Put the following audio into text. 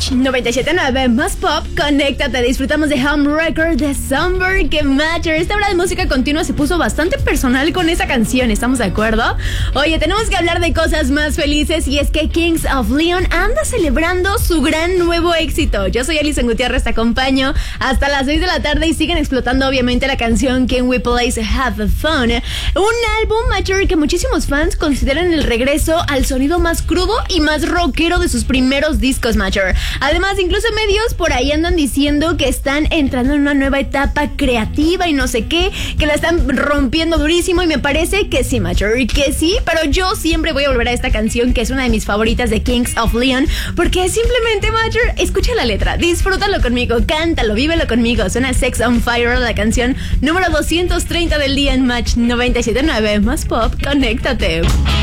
Match 97.9 más pop, conéctate, disfrutamos de Homewrecker de Summer que Matter. Esta hora de música continua se puso bastante personal con esa canción, ¿estamos de acuerdo? Oye, tenemos que hablar de cosas más felices y es que Kings of Leon anda celebrando su gran nuevo éxito. Yo soy Alison Gutiérrez, te acompaño hasta las 6 de la tarde y siguen explotando obviamente la canción Can We Please Have Fun, un álbum Matter que muchísimos fans consideran el regreso al sonido más crudo y más rockero de sus primeros discos Matter. Además, incluso medios por ahí andan diciendo que están entrando en una nueva etapa creativa y no sé qué, que la están rompiendo durísimo y me parece que sí, Matter, que sí, pero yo siempre voy a volver a esta canción que es una de mis favoritas de Kings of Leon, porque simplemente, Matter, escucha la letra, disfrútalo conmigo, cántalo, vívelo conmigo. Suena Sex on Fire, la canción número 230 del día en Match 97.9 más pop, conéctate.